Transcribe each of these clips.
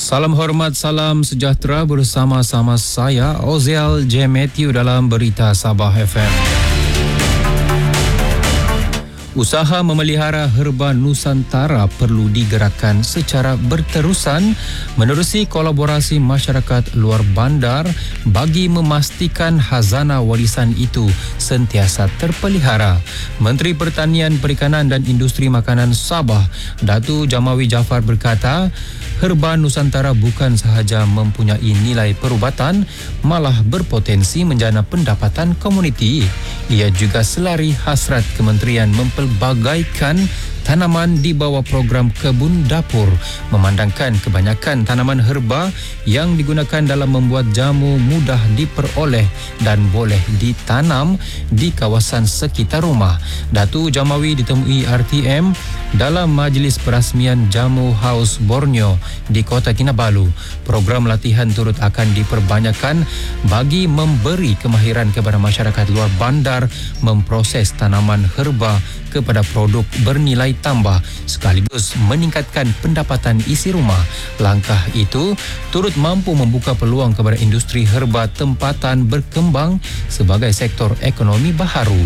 Salam hormat, salam sejahtera bersama-sama saya Oziel J. Matthew dalam Berita Sabah FM. Usaha memelihara herba Nusantara perlu digerakkan secara berterusan menerusi kolaborasi masyarakat luar bandar bagi memastikan khazanah warisan itu sentiasa terpelihara. Menteri Pertanian, Perikanan dan Industri Makanan Sabah, Datu Jamawi Jaafar berkata, herba Nusantara bukan sahaja mempunyai nilai perubatan, malah berpotensi menjana pendapatan komuniti. Ia juga selari hasrat kementerian mempelbagaikan tanaman di bawah program kebun dapur, memandangkan kebanyakan tanaman herba yang digunakan dalam membuat jamu mudah diperoleh dan boleh ditanam di kawasan sekitar rumah. Datu Jamawi ditemui RTM dalam majlis perasmian Jamu House Borneo di Kota Kinabalu. Program latihan turut akan diperbanyakkan bagi memberi kemahiran kepada masyarakat luar bandar memproses tanaman herba kepada produk bernilai tambah sekaligus meningkatkan pendapatan isi rumah. Langkah itu turut mampu membuka peluang kepada industri herba tempatan berkembang sebagai sektor ekonomi baharu.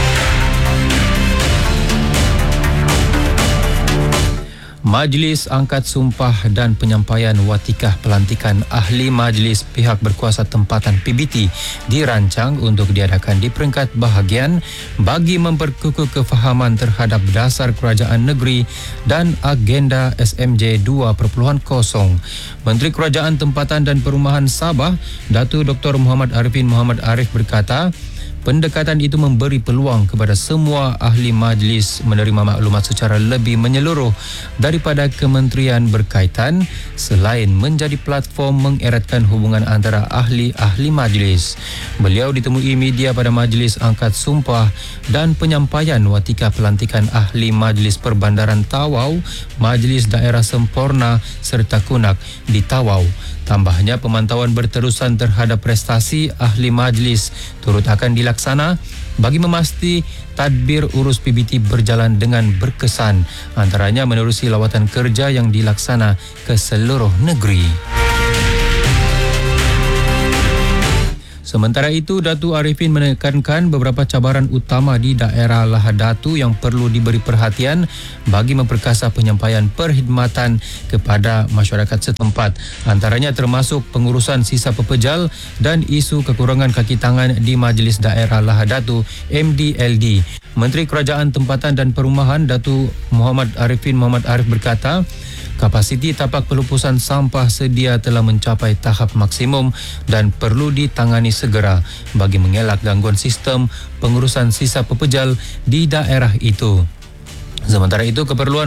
Majlis Angkat Sumpah dan Penyampaian Watikah Pelantikan Ahli Majlis Pihak Berkuasa Tempatan PBT dirancang untuk diadakan di peringkat bahagian bagi memperkukuh kefahaman terhadap dasar kerajaan negeri dan agenda SMJ 2.0. Menteri Kerajaan Tempatan dan Perumahan Sabah, Datu Dr. Muhammad Arifin Muhammad Arif berkata, pendekatan itu memberi peluang kepada semua ahli majlis menerima maklumat secara lebih menyeluruh daripada kementerian berkaitan selain menjadi platform mengeratkan hubungan antara ahli-ahli majlis. Beliau ditemui media pada Majlis Angkat Sumpah dan Penyampaian Watika Pelantikan Ahli Majlis Perbandaran Tawau, Majlis Daerah Semporna serta Kunak di Tawau. Tambahnya, pemantauan berterusan terhadap prestasi ahli majlis turut akan dilaksana bagi memastikan tadbir urus PBT berjalan dengan berkesan, antaranya menerusi lawatan kerja yang dilaksana ke seluruh negeri. Sementara itu, Datu Arifin menekankan beberapa cabaran utama di daerah Lahadatu yang perlu diberi perhatian bagi memperkasa penyampaian perkhidmatan kepada masyarakat setempat. Antaranya termasuk pengurusan sisa pepejal dan isu kekurangan kaki tangan di Majlis Daerah Lahadatu MDLD. Menteri Kerajaan Tempatan dan Perumahan, Datu Muhammad Arifin Muhammad Arif berkata, kapasiti tapak pelupusan sampah sedia telah mencapai tahap maksimum dan perlu ditangani segera bagi mengelak gangguan sistem pengurusan sisa pepejal di daerah itu. Sementara itu, keperluan